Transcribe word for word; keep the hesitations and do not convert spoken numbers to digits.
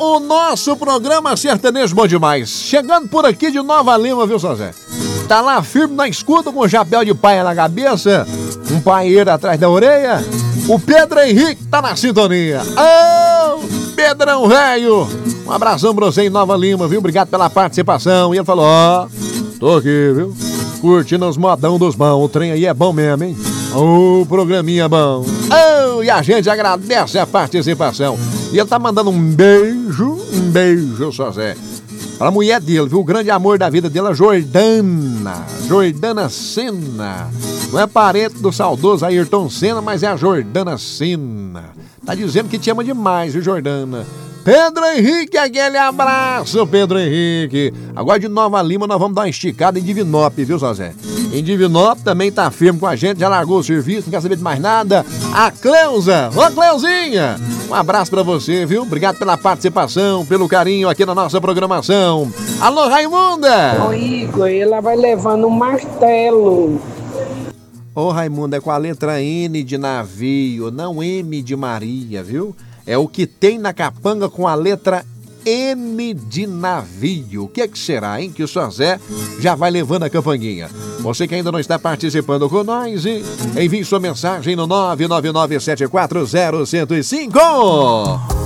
o nosso programa sertanejo bom demais. Chegando por aqui de Nova Lima, viu, seu Zé? Tá lá firme na escuta com o chapéu de paia na cabeça, um paieiro atrás da orelha. O Pedro Henrique tá na sintonia. Ô, oh, Pedrão velho, um abração pra você em Nova Lima, viu? Obrigado pela participação. E ele falou, ó, oh, tô aqui, viu? Curtindo os modão dos bons. O trem aí é bom mesmo, hein? Ô, oh, programinha bom. Oh, e a gente agradece a participação. E ele tá mandando um beijo, um beijo, só Zé, pra mulher dele, viu? O grande amor da vida dele, a Jordana. Jordana Senna. Não é parente do saudoso Ayrton Senna, mas é a Jordana Senna. Tá dizendo que te ama demais, viu, Jordana? Pedro Henrique, aquele abraço, Pedro Henrique. Agora de Nova Lima nós vamos dar uma esticada em Divinópolis, viu, Zé? Em Divinópolis também tá firme com a gente, já largou o serviço, não quer saber de mais nada. A Cleusa, ô Cleuzinha, um abraço pra você, viu? Obrigado pela participação, pelo carinho aqui na nossa programação. Alô, Raimunda! Ô Igor, ela vai levando um martelo. Ô Raimunda, é com a letra N de navio, não M de Maria, viu? É o que tem na capanga com a letra N de navio. O que é que será, hein? Que o São Zé já vai levando a capanguinha. Você que ainda não está participando com nós, hein? Envie sua mensagem no nove nove nove sete quatro zero zero zero cinco.